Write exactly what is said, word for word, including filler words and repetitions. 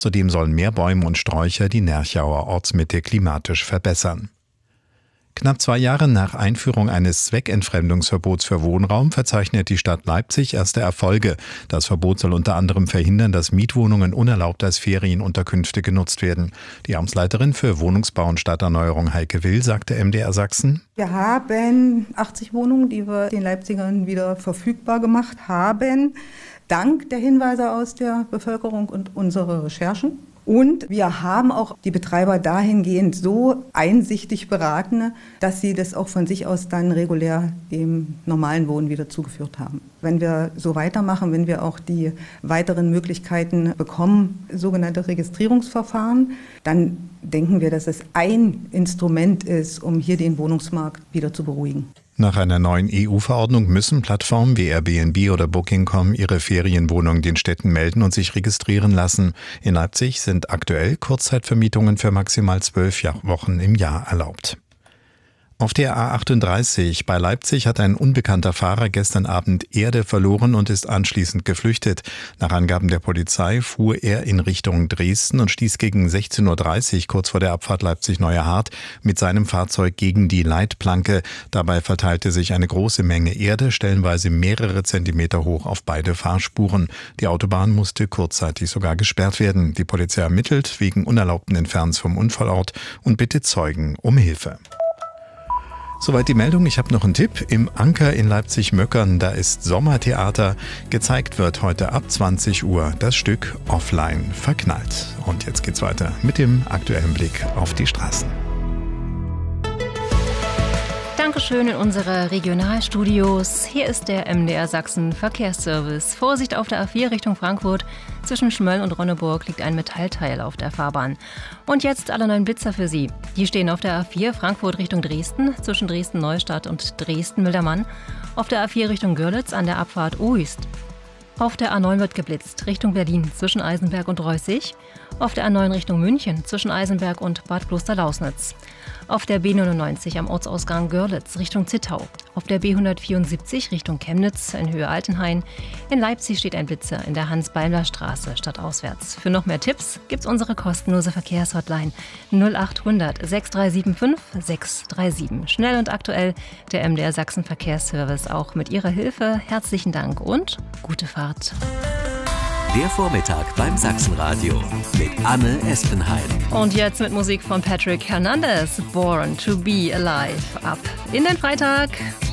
Zudem sollen mehr Bäume und Sträucher die Nerchauer Ortsmitte klimatisch verbessern. Knapp zwei Jahre nach Einführung eines Zweckentfremdungsverbots für Wohnraum verzeichnet die Stadt Leipzig erste Erfolge. Das Verbot soll unter anderem verhindern, dass Mietwohnungen unerlaubt als Ferienunterkünfte genutzt werden. Die Amtsleiterin für Wohnungsbau und Stadterneuerung Heike Will sagte M D R Sachsen: Wir haben achtzig Wohnungen, die wir den Leipzigern wieder verfügbar gemacht haben, dank der Hinweise aus der Bevölkerung und unserer Recherchen. Und wir haben auch die Betreiber dahingehend so einsichtig beraten, dass sie das auch von sich aus dann regulär dem normalen Wohnen wieder zugeführt haben. Wenn wir so weitermachen, wenn wir auch die weiteren Möglichkeiten bekommen, sogenannte Registrierungsverfahren, dann denken wir, dass es ein Instrument ist, um hier den Wohnungsmarkt wieder zu beruhigen. Nach einer neuen E U-Verordnung müssen Plattformen wie Airbnb oder Booking Punkt com ihre Ferienwohnungen den Städten melden und sich registrieren lassen. In Leipzig sind aktuell Kurzzeitvermietungen für maximal zwölf Wochen im Jahr erlaubt. Auf der A achtunddreißig bei Leipzig hat ein unbekannter Fahrer gestern Abend Erde verloren und ist anschließend geflüchtet. Nach Angaben der Polizei fuhr er in Richtung Dresden und stieß gegen sechzehn Uhr dreißig, kurz vor der Abfahrt Leipzig-Neuerhardt, mit seinem Fahrzeug gegen die Leitplanke. Dabei verteilte sich eine große Menge Erde, stellenweise mehrere Zentimeter hoch, auf beide Fahrspuren. Die Autobahn musste kurzzeitig sogar gesperrt werden. Die Polizei ermittelt wegen unerlaubten Entfernens vom Unfallort und bittet Zeugen um Hilfe. Soweit die Meldung. Ich habe noch einen Tipp. Im Anker in Leipzig-Möckern, da ist Sommertheater. Gezeigt wird heute ab zwanzig Uhr das Stück Offline verknallt. Und jetzt geht's weiter mit dem aktuellen Blick auf die Straßen. Dankeschön in unsere Regionalstudios. Hier ist der M D R Sachsen Verkehrsservice. Vorsicht auf der A vier Richtung Frankfurt. Zwischen Schmölln und Ronneburg liegt ein Metallteil auf der Fahrbahn. Und jetzt alle neuen Blitzer für Sie. Die stehen auf der A vier Frankfurt Richtung Dresden, zwischen Dresden-Neustadt und Dresden-Mildermann. Auf der A vier Richtung Görlitz an der Abfahrt Uist. Auf der A neun wird geblitzt, Richtung Berlin, zwischen Eisenberg und Reußig. Auf der A neun Richtung München, zwischen Eisenberg und Bad Klosterlausnitz. Auf der B neunundneunzig am Ortsausgang Görlitz, Richtung Zittau. Auf der B hundertvierundsiebzig Richtung Chemnitz, in Höhe Altenhain. In Leipzig steht ein Blitzer in der Hans-Beimler-Straße, stadtauswärts. Für noch mehr Tipps gibt's unsere kostenlose Verkehrshotline null achthundert sechs drei sieben fünf sechs drei sieben. Schnell und aktuell der M D R Sachsen Verkehrsservice. Auch mit Ihrer Hilfe herzlichen Dank und gute Fahrt. Der Vormittag beim Sachsenradio mit Anne Espenheim. Und jetzt mit Musik von Patrick Hernandez, Born to be Alive. Ab in den Freitag.